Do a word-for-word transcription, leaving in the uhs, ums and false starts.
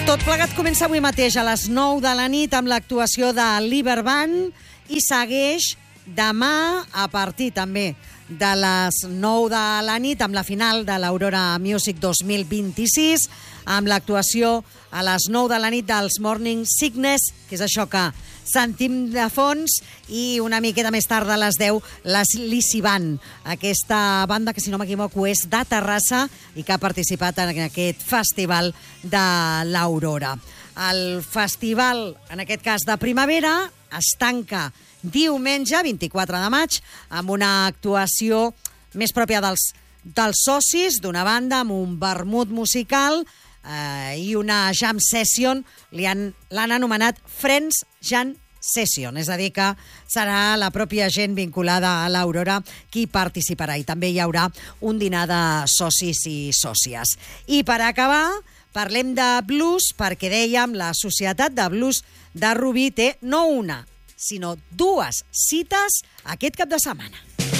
Tot plegat comença avui mateix a les nou de la nit amb l'actuació de l'Iberband i segueix demà a partir també de les nou de la nit amb la final de l'Aurora Music dos mil vint-i-sis, amb l'actuació a les nou de la nit dels Morning Sickness, que és això que sentim de fons, i una miqueta més tard a les deu, les Lizzy Band, aquesta banda que, si no m'equivoco, és de Terrassa i que ha participat en aquest festival de l'Aurora. El festival, en aquest cas de primavera, es tanca diumenge, vint-i-quatre de maig, amb una actuació més pròpia dels, dels socis d'una banda, amb un vermut musical eh, i una jam session. Li han, l'han anomenat Friends Jam Session, és a dir que serà la pròpia gent vinculada a l'Aurora qui participarà, i també hi haurà un dinar de socis i sòcies. I per acabar, parlem de blues, perquè dèiem, la Societat de Blues de Rubí té no una, sinó dues cites aquest cap de setmana.